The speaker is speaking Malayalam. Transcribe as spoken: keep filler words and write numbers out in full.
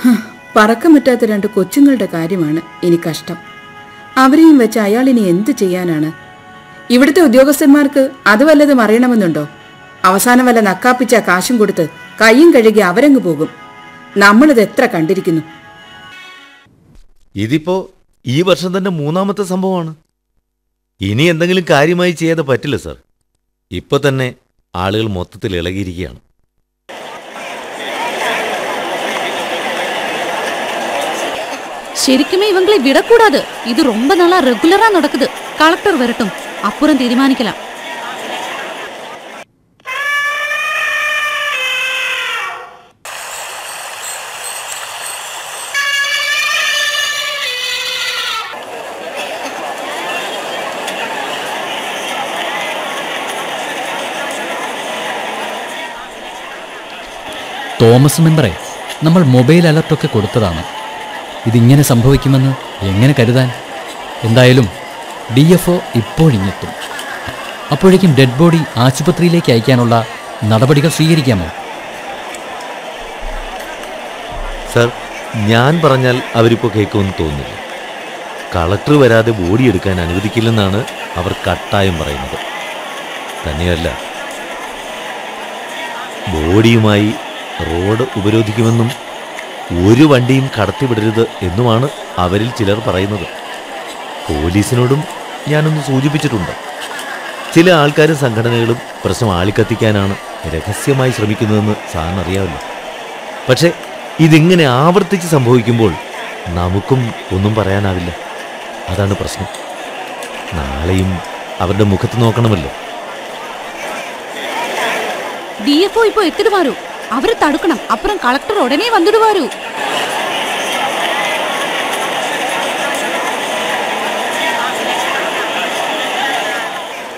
പറക്കം പറ്റാത്ത രണ്ട് കൊച്ചുങ്ങളുടെ കാര്യമാണ് ഇനി കഷ്ടം. അവരെയും വെച്ച് അയാൾ ഇനി എന്തു ചെയ്യാനാണ്? ഇവിടുത്തെ ഉദ്യോഗസ്ഥന്മാർക്ക് അത് വല്ലതും അറിയണമെന്നുണ്ടോ? അവസാനം വല്ല നക്കാപ്പിച്ച കാശും കൊടുത്ത് കയ്യും കഴുകി അവരങ്ങ് പോകും. നമ്മളിത് എത്ര കണ്ടിരിക്കുന്നു. ഇതിപ്പോ ഈ വർഷം തന്നെ മൂന്നാമത്തെ സംഭവമാണ്. ഇനി എന്തെങ്കിലും കാര്യമായി ചെയ്യാതെ പറ്റില്ല സർ. ഇപ്പൊ തന്നെ ആളുകൾ മൊത്തത്തിൽ ഇളകിയിരിക്കുകയാണ്. ശരിക്കുമേ ഇവങ്ങളെ വിടക്കൂടാது. ഇത് ரொம்ப நாளா ரெகுலரா நடக்குது. കളക്ടർ വരട്ടും, അപ്പുറം തീരുമാനിക്കലാം. തോമസ് മെമ്പറെ, നമ്മൾ മൊബൈൽ അലർട്ടൊക്കെ കൊടുത്തതാണ്. ഇതിങ്ങനെ സംഭവിക്കുമെന്ന് എങ്ങനെ കരുതാൻ? എന്തായാലും ഡി എഫ് ഒ ഇപ്പോഴിങ്ങെത്തും. അപ്പോഴേക്കും ഡെഡ് ബോഡി ആശുപത്രിയിലേക്ക് അയക്കാനുള്ള നടപടികൾ സ്വീകരിക്കാമോ? സർ, ഞാൻ പറഞ്ഞാൽ അവരിപ്പോൾ കേൾക്കുമെന്ന് തോന്നുന്നില്ല. കളക്ടർ വരാതെ ബോഡി എടുക്കാൻ അനുവദിക്കില്ലെന്നാണ് അവർ കട്ടായം പറയുന്നത്. തന്നെയല്ല, ബോഡിയുമായി റോഡ് ഉപരോധിക്കുമെന്നും ഒരു വണ്ടിയും കടത്തിവിടരുത് എന്നുമാണ് അവരിൽ ചിലർ പറയുന്നത്. പോലീസിനോടും ഞാനൊന്ന് സൂചിപ്പിച്ചിട്ടുണ്ട്. ചില ആൾക്കാരും സംഘടനകളും പ്രശ്നം ആളിക്കത്തിക്കാനാണ് രഹസ്യമായി ശ്രമിക്കുന്നതെന്ന് സാറിന് അറിയാമല്ലോ. പക്ഷേ ഇതിങ്ങനെ ആവർത്തിച്ച് സംഭവിക്കുമ്പോൾ നമുക്കും ഒന്നും പറയാനാവില്ല. അതാണ് പ്രശ്നം. നാളെയും അവരുടെ മുഖത്ത് നോക്കണമല്ലോ. ഡി എഫ് ഒ ഇപ്പോ എത്തിടുവാരു. അവരെ തടുക്കണം. അപ്പുറം കളക്ടർ ഉടനെ വന്നിടുവാരു.